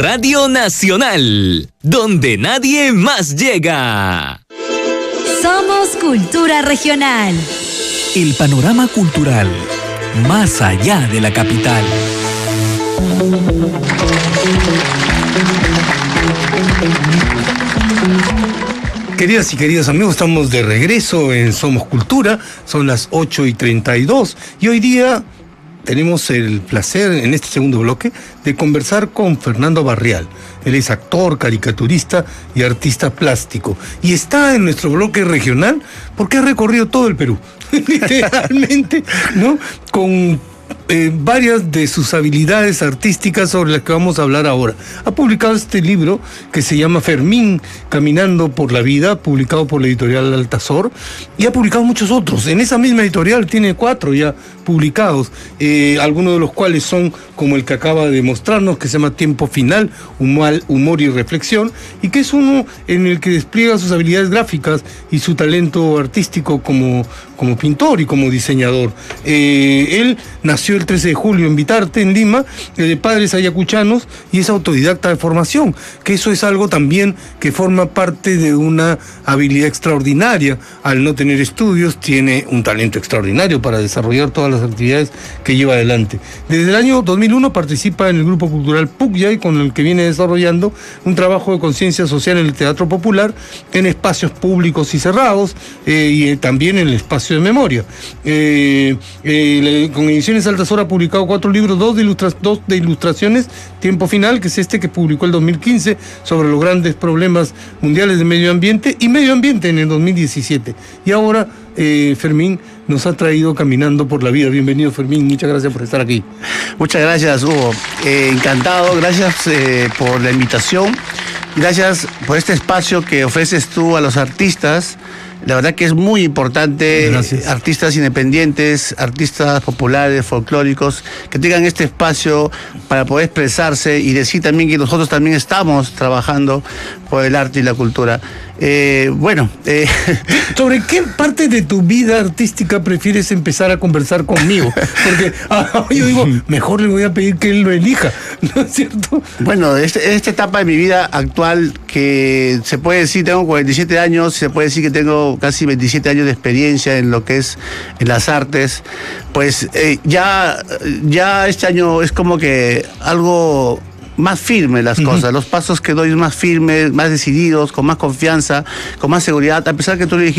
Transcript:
Radio Nacional, donde nadie más llega. Somos Cultura Regional. El panorama cultural, más allá de la capital. Queridas y queridos amigos, estamos de regreso en Somos Cultura, son las 8:32 y hoy día tenemos el placer en este segundo bloque de conversar con Fernando Barrial. Él es actor, caricaturista y artista plástico. Y está en nuestro bloque regional porque ha recorrido todo el Perú, literalmente, ¿no? Con varias de sus habilidades artísticas sobre las que vamos a hablar ahora. Ha publicado este libro que se llama Fermín, Caminando por la Vida, publicado por la editorial Altazor, y ha publicado muchos otros. En esa misma editorial tiene 4 ya publicados, algunos de los cuales son como el que acaba de mostrarnos, que se llama Tiempo Final, Humor y Reflexión, y que es uno en el que despliega sus habilidades gráficas y su talento artístico como pintor y como diseñador. Él nació el 13 de julio en Vitarte, en Lima, de padres ayacuchanos, y es autodidacta de formación, que eso es algo también que forma parte de una habilidad extraordinaria. Al no tener estudios, tiene un talento extraordinario para desarrollar todas las actividades que lleva adelante. Desde el año 2001 participa en el grupo cultural Pucyay, con el que viene desarrollando un trabajo de conciencia social en el teatro popular, en espacios públicos y cerrados, y también en el espacio de memoria. Con Ediciones Altazor ha publicado 4 libros, 2 de ilustraciones, Tiempo Final, que es este que publicó el 2015 sobre los grandes problemas mundiales de medio ambiente, y Medio Ambiente en el 2017. Y ahora Fermín nos ha traído Caminando por la Vida. Bienvenido, Fermín, muchas gracias por estar aquí. Muchas gracias, Hugo. Encantado, gracias por la invitación, gracias por este espacio que ofreces tú a los artistas. La verdad que es muy importante. Gracias. Artistas independientes, artistas populares, folclóricos, que tengan este espacio para poder expresarse y decir también que nosotros también estamos trabajando por el arte y la cultura. ¿Sobre qué parte de tu vida artística prefieres empezar a conversar conmigo? Porque yo digo, mejor le voy a pedir que él lo elija, ¿no es cierto? Bueno, esta etapa de mi vida actual, que se puede decir, tengo 47 años, se puede decir que tengo casi 27 años de experiencia en lo que es en las artes, pues ya este año es como que algo más firme las cosas, los pasos que doy más firmes, más decididos, con más confianza, con más seguridad, a pesar que tú le dijiste